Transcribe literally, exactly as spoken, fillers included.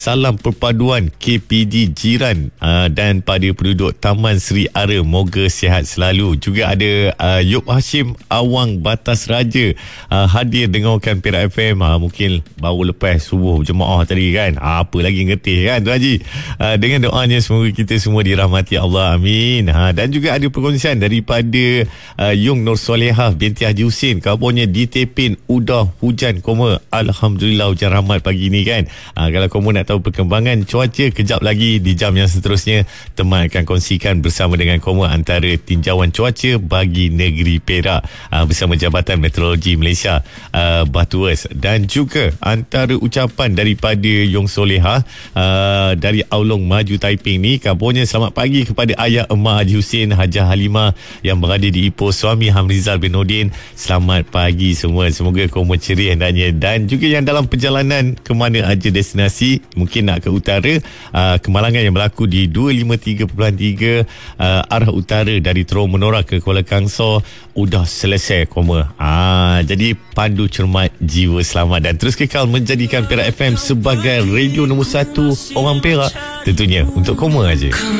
Salam perpaduan K P D jiran uh, dan pada penduduk Taman Seri Ara, moga sihat selalu. Juga ada uh, Yop Hashim Awang Batas Raja uh, hadir dengarkan Perak F M, uh, mungkin baru lepas subuh jemaah tadi kan. uh, Apa lagi ngerti kan tu Haji. uh, Dengan doanya semoga kita semua dirahmati Allah, amin. uh, Dan juga ada perkongsian daripada uh, Yung Nur Solehah binti Haji Husin. Kabarnya di Tepin udah hujan koma. Alhamdulillah hujan rahmat pagi ni kan. uh, Kalau kamu nak tahu perkembangan cuaca kejap lagi di jam yang seterusnya, teman akan kongsikan bersama dengan Koma antara tinjauan cuaca bagi negeri Perak uh, bersama Jabatan Meteorologi Malaysia, uh, Batuers. Dan juga antara ucapan daripada Yung Solehah uh, dari Aulong Maju Taiping ni, kabarnya selamat pagi kepada ayah emak Haji Husin, Hajah Halimah yang berada di Ipoh, suami Hamrizal bin Nordin. Selamat pagi semua, semoga Koma ceria hendaknya. Dan juga yang dalam perjalanan ke mana aja destinasi, mungkin nak ke utara, uh, kemalangan yang berlaku di dua lima tiga perpuluhan tiga uh, arah utara dari Terowong Menora ke Kuala Kangsar udah selesai Koma. Ah, jadi pandu cermat, jiwa selamat, dan terus kekal menjadikan Perak F M sebagai radio nombor satu orang Perak, tentunya untuk Koma aja.